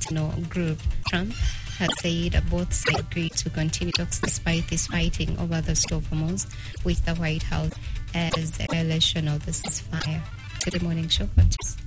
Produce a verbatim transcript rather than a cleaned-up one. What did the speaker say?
international group. Trump has said both sides agreed to continue talks despite this fighting over the Strait of Hormuz, with the White House as a violation of the ceasefire. Today morning show continues.